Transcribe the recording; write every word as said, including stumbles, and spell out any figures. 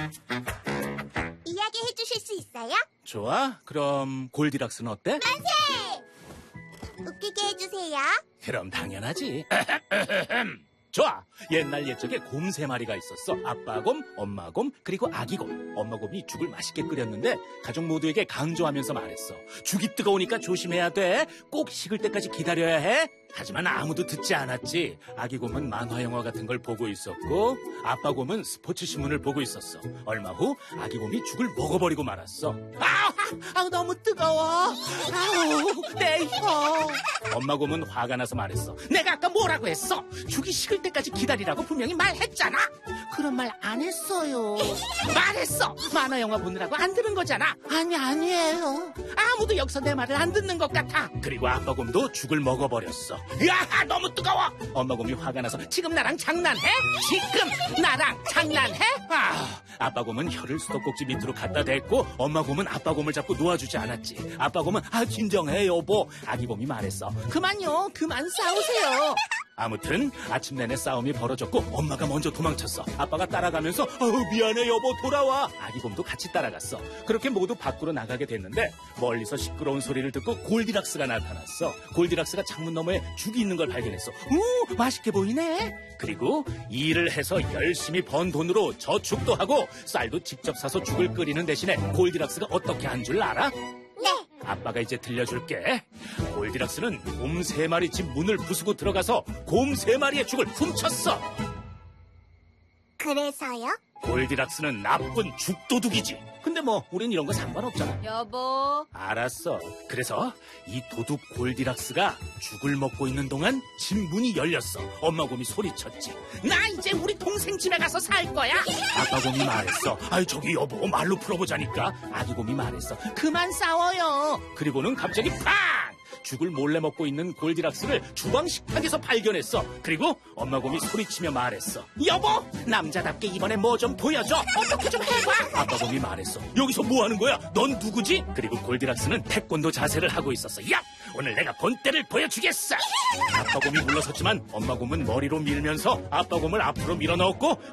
이야기 해주실 수 있어요? 좋아. 그럼 골디락스는 어때? 만세! 웃기게 해주세요. 그럼 당연하지. 좋아. 옛날 옛적에 곰 세 마리가 있었어. 아빠곰, 엄마곰, 그리고 아기곰. 엄마곰이 죽을 맛있게 끓였는데 가족 모두에게 강조하면서 말했어. 죽이 뜨거우니까 조심해야 돼. 꼭 식을 때까지 기다려야 해. 하지만 아무도 듣지 않았지. 아기곰은 만화 영화 같은 걸 보고 있었고 아빠곰은 스포츠 신문을 보고 있었어. 얼마 후 아기곰이 죽을 먹어버리고 말았어. 아우, 아우 너무 뜨거워. 아우 내 혀. 엄마곰은 화가 나서 말했어. 내가 아까 뭐라고 했어? 죽이 식을 때까지 기다리라고 분명히 말했잖아. 그런 말 안 했어요. 말했어. 만화 영화 보느라고 안 들은 거잖아. 아니 아니에요. 아무도 여기서 내 말을 안 듣는 것 같아. 그리고 아빠곰도 죽을 먹어버렸어. 야 너무 뜨거워. 엄마곰이 화가 나서 지금 나랑 장난해? 지금 나랑 장난해? 아, 아빠곰은 혀를 수도꼭지 밑으로 갖다 댔고 엄마곰은 아빠곰을 잡고 놓아주지 않았지. 아빠곰은 아 진정해 여보. 아기곰이 말했어. 그만요. 그만 싸우세요. 아무튼 아침 내내 싸움이 벌어졌고 엄마가 먼저 도망쳤어. 아빠가 따라가면서 어, 미안해 여보 돌아와. 아기곰도 같이 따라갔어. 그렇게 모두 밖으로 나가게 됐는데 멀리서 시끄러운 소리를 듣고 골디락스가 나타났어. 골디락스가 창문 너머에 죽이 있는 걸 발견했어. 우 맛있게 보이네. 그리고 일을 해서 열심히 번 돈으로 저축도 하고 쌀도 직접 사서 죽을 끓이는 대신에 골디락스가 어떻게 한 줄 알아? 네. 아빠가 이제 들려줄게. 골디락스는 곰 세 마리 집 문을 부수고 들어가서 곰 세 마리의 죽을 훔쳤어. 그래서요? 골디락스는 나쁜 죽도둑이지. 근데 뭐 우린 이런 거 상관없잖아. 여보. 알았어. 그래서 이 도둑 골디락스가 죽을 먹고 있는 동안 집 문이 열렸어. 엄마 곰이 소리쳤지. 나 이제 우리 동생 집에 가서 살 거야. 아빠 곰이 말했어. 아이 저기 여보 말로 풀어보자니까. 아기 곰이 말했어. 그만 싸워요. 그리고는 갑자기 팡! 죽을 몰래 먹고 있는 골디락스를 주방 식탁에서 발견했어. 그리고 엄마 곰이 소리치며 말했어. 여보 남자답게 이번에 뭐 좀 보여줘. 어떻게 좀 해봐. 아빠 곰이 말했어. 여기서 뭐 하는 거야? 넌 누구지? 그리고 골디락스는 태권도 자세를 하고 있었어. 야 오늘 내가 본때를 보여주겠어. 아빠 곰이 물러섰지만 엄마 곰은 머리로 밀면서 아빠 곰을 앞으로 밀어넣었고